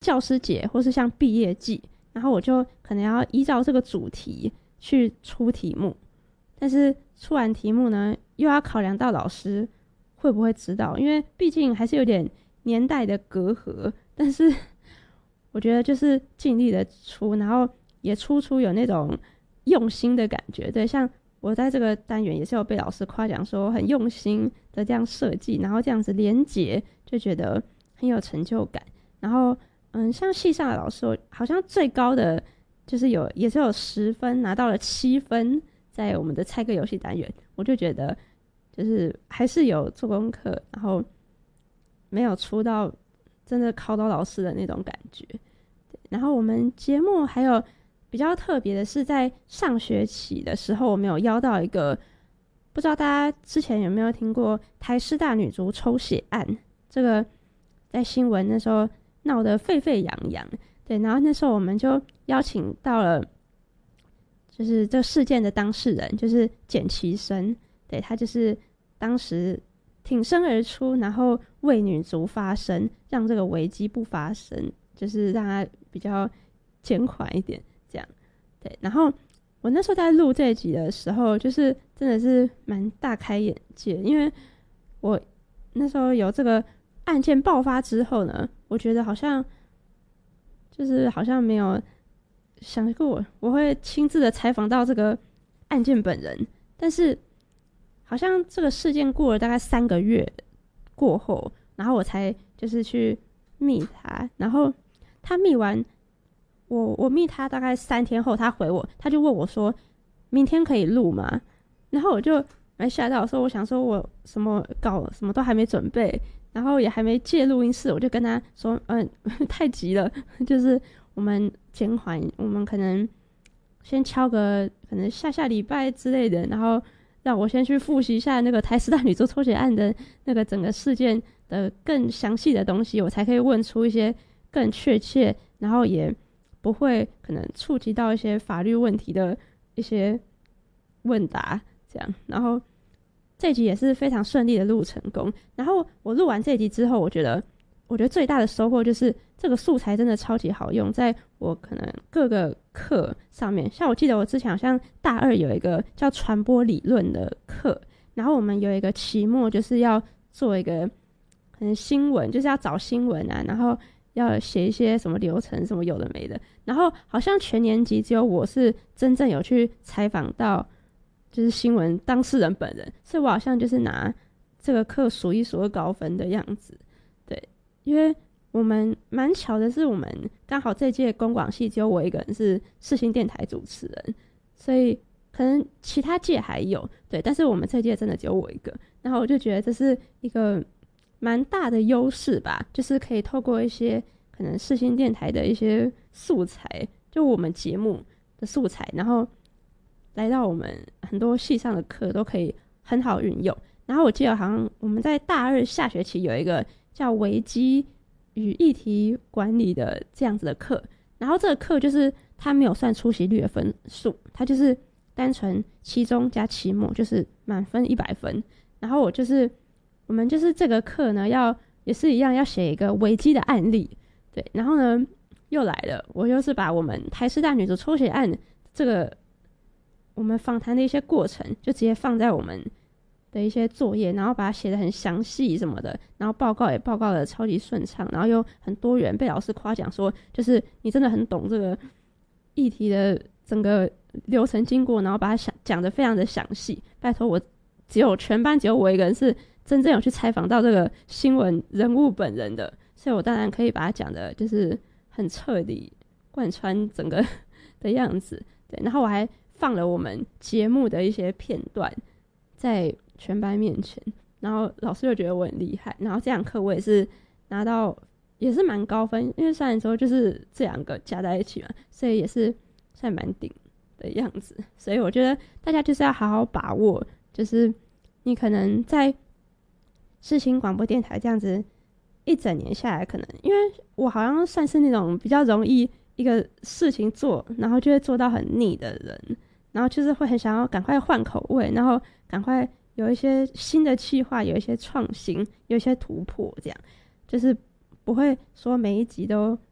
教师节或是像毕业季，然后我就可能要依照这个主题去出题目，但是出完题目呢，又要考量到老师会不会知道，因为毕竟还是有点年代的隔阂，但是我觉得就是尽力的出，然后也出有那种用心的感觉。对，像我在这个单元也是有被老师夸奖说很用心的这样设计，然后这样子连结，就觉得很有成就感。然后像系上的老师，好像最高的就是也是有10分，拿到了7分，在我们的猜歌游戏单元，我就觉得就是还是有做功课，然后没有出到真的考到老师的那种感觉。然后我们节目还有比较特别的是，在上学期的时候，我们有邀到一个，不知道大家之前有没有听过台师大女足抽血案，这个在新闻那时候闹得沸沸扬扬。对，然后那时候我们就邀请到了就是这事件的当事人，就是简其生。对，他就是当时挺身而出，然后为女足发声，让这个危机不发生，就是让他比较减缓一点这样。对，然后我那时候在录这一集的时候，就是真的是蛮大开眼界，因为我那时候有这个案件爆发之后呢，我觉得好像没有想过我会亲自的采访到这个案件本人，但是好像这个事件过了大概3个月过后，然后我才就是去密他，然后他密完我密他大概3天后，他回我，他就问我说明天可以录吗？然后我就蛮吓到，说我想说我什么稿什么都还没准备，然后也还没借录音室，我就跟他说太急了，就是我们减缓，我们可能先敲个可能下礼拜之类的，然后让我先去复习一下那个台师大女足抽血案的那个整个事件的更详细的东西，我才可以问出一些更确切，然后也不会可能触及到一些法律问题的一些问答这样。然后这一集也是非常顺利的录成功。然后我录完这一集之后，我觉得最大的收获就是这个素材真的超级好用，在我可能各个课上面，像我记得我之前好像大2有一个叫传播理论的课，然后我们有一个期末就是要做一个可能新闻，就是要找新闻啊，然后要写一些什么流程什么有的没的，然后好像全年级只有我是真正有去采访到就是新闻当事人本人，所以我好像就是拿这个课数1数2高分的样子。对，因为我们蛮巧的是，我们刚好这届公广系只有我一个人是世新电台主持人，所以可能其他届还有，对，但是我们这届真的只有我一个，然后我就觉得这是一个蛮大的优势吧，就是可以透过一些可能世新电台的一些素材，就我们节目的素材，然后来到我们很多系上的课都可以很好运用。然后我记得好像我们在大2下学期有一个叫危机与议题管理的这样子的课，然后这个课就是它没有算出席率的分数，它就是单纯期中加期末，就是满分100分。然后我们就是这个课呢也是一样要写一个危机的案例。对，然后呢又来了，我就是把我们台师大女足抽血案这个我们访谈的一些过程就直接放在我们的一些作业，然后把它写得很详细什么的，然后报告也报告得超级顺畅，然后又很多元，被老师夸奖说就是你真的很懂这个议题的整个流程经过，然后把它讲得非常的详细。拜托，全班只有我一个人是真正有去采访到这个新闻人物本人的，所以我当然可以把它讲的就是很彻底贯穿整个的样子。对，然后我还放了我们节目的一些片段在全班面前，然后老师就觉得我很厉害，然后这堂课我也是拿到也是蛮高分，因为上一周就是这2个加在一起嘛，所以也是算蛮顶的样子。所以我觉得大家就是要好好把握，就是你可能在世新广播电台这样子一整年下来，可能因为我好像算是那种比较容易一个事情做，然后就会做到很腻的人，然后就是会很想要赶快换口味，然后赶快有一些新的企划，有一些创新，有一些突破，这样就是不会说每一集都